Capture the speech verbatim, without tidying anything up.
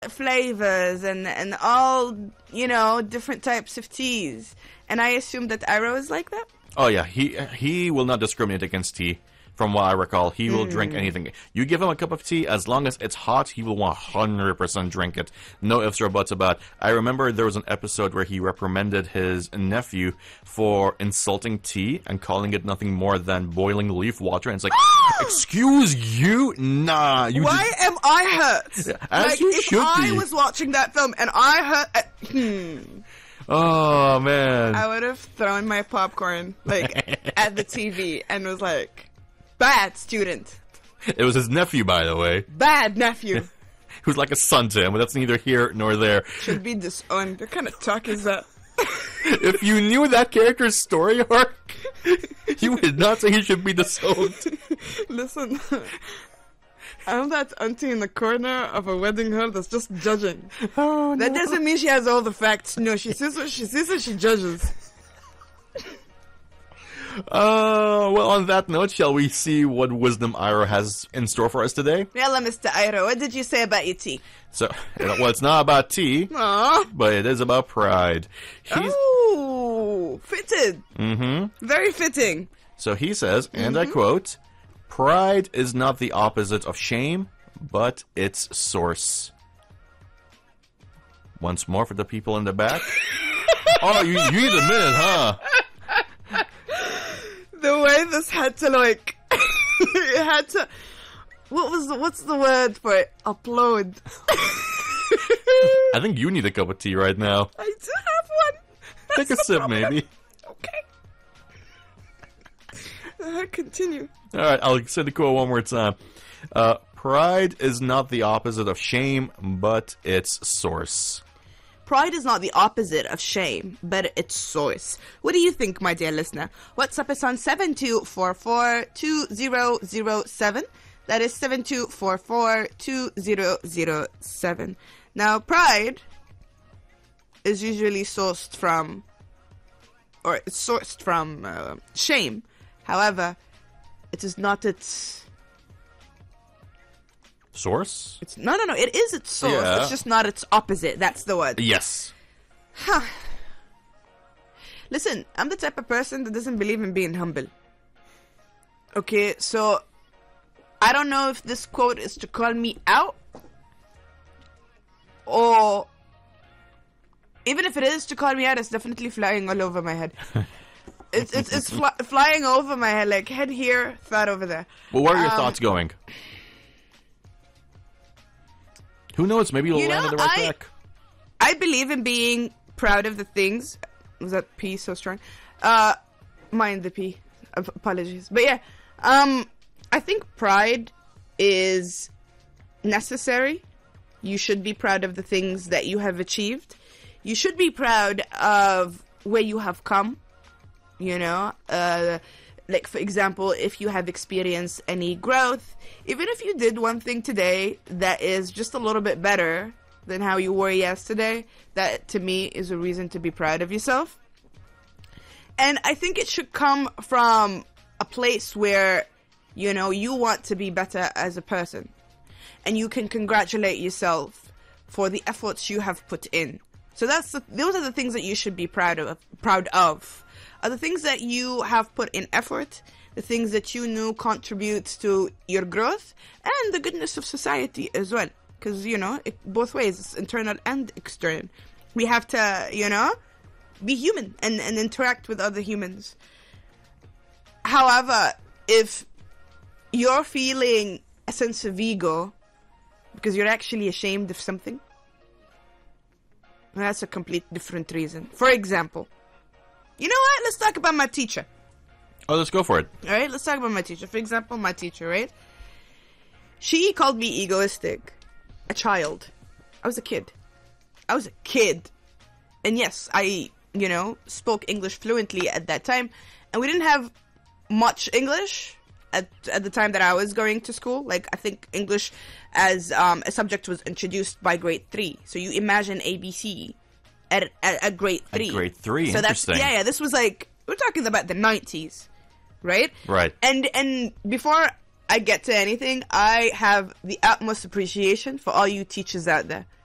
flavors and and all, you know, different types of teas. And I assume that Iro is like that? Oh, yeah. He he will not discriminate against tea. From what I recall, he will mm. drink anything. You give him a cup of tea, as long as it's hot, he will one hundred percent drink it. No ifs or buts about it. I remember there was an episode where he reprimanded his nephew for insulting tea and calling it nothing more than boiling leaf water. And it's like, excuse you? Nah. You Why just... am I hurt? Yeah, as like, you if should I be. was watching that film and I hurt... Uh, hmm... Oh, man. I would have thrown my popcorn, like, at the T V and was like, bad student. It was his nephew, by the way. Bad nephew. Who's like a son to him, but that's neither here nor there. Should be disowned. What kind of talk is that? If you knew that character's story arc, you would not say he should be disowned. Listen, I'm that auntie in the corner of a wedding hall that's just judging. Oh, that no. doesn't mean she has all the facts. No, she sees what she sees and she judges. Uh, well, on that note, shall we see what wisdom Iro has in store for us today? Yalla, Mister Iro, what did you say about your tea? So, well, it's not about tea, Aww. but it is about pride. He's... Oh, fitted. Mm-hmm. Very fitting. So he says, and mm-hmm. I quote, "Pride is not the opposite of shame, but its source." Once more for the people in the back. Oh, you, you need a minute, huh? The way this had to, like, it had to, what was the, what's the word for it? Upload. I think you need a cup of tea right now. I do have one. Take That's a sip, problem. maybe. Okay. Uh, continue. Alright, I'll say the quote one more time. Uh, pride is not the opposite of shame, but its source. Pride is not the opposite of shame, but its source. What do you think, my dear listener? WhatsApp us on seven two four four, two zero zero seven. That is seven two four four, two zero zero seven. Now, pride is usually sourced from, or it's sourced from uh, shame. However, it is not its... Source? It's no, no, no. It is its source. Yeah. It's just not its opposite. That's the word. Yes. Huh. Listen, I'm the type of person that doesn't believe in being humble. Okay, so I don't know if this quote is to call me out, or even if it is to call me out, it's definitely flying all over my head. It's it's it's fly, flying over my head, like head here, thought over there. Well, where are your um, thoughts going? Who knows? Maybe you'll you land know, on the right I, track. I believe in being proud of the things. Was that P so strong? Uh, mind the P. Apologies. But yeah, um, I think pride is necessary. You should be proud of the things that you have achieved. You should be proud of where you have come. You know, uh, like for example, if you have experienced any growth, even if you did one thing today that is just a little bit better than how you were yesterday, that to me is a reason to be proud of yourself. And I think it should come from a place where, you know, you want to be better as a person. And you can congratulate yourself for the efforts you have put in. So that's the, those are the things that you should be proud of. Proud of are the things that you have put in effort, the things that you knew contribute to your growth, and the goodness of society as well. Because, you know, it, both ways, it's internal and external. We have to, you know, be human and, and interact with other humans. However, if you're feeling a sense of ego because you're actually ashamed of something, that's a complete different reason. For example, you know what? Let's talk about my teacher. Oh, let's go for it. All right, let's talk about my teacher. For example, my teacher, right? She called me egoistic. A child. I was a kid. I was a kid. And yes, I, you know, spoke English fluently at that time. And we didn't have much English at at the time that I was going to school. Like, I think English as um, a subject was introduced by grade three. So you imagine A B C at, at, at grade three. At grade three, so interesting. That's, yeah, yeah, this was like, we're talking about the nineties, right? Right. And And before I get to anything, I have the utmost appreciation for all you teachers out there.